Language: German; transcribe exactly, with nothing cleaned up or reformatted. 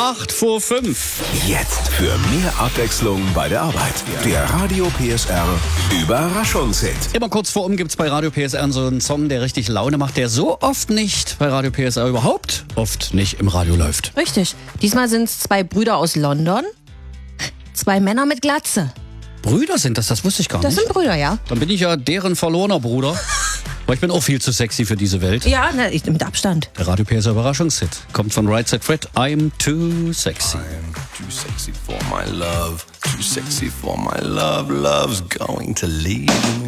acht vor fünf. Jetzt für mehr Abwechslung bei der Arbeit. Der Radio P S R Überraschungshit. Immer kurz vor um gibt's bei Radio P S R so einen Song, der richtig Laune macht, der so oft nicht bei Radio P S R überhaupt oft nicht im Radio läuft. Richtig. Diesmal sind es zwei Brüder aus London. Zwei Männer mit Glatze. Brüder sind das, das wusste ich gar Das nicht. sind Brüder, ja. Dann bin ich ja deren verlorener Bruder. Aber ich bin auch viel zu sexy für diese Welt. Ja, ne, ich, mit Abstand. Der Radio P S R Überraschungshit kommt von Right Said Fred. I'm too sexy. I'm too sexy for my love. Too sexy for my love. Love's going to leave me.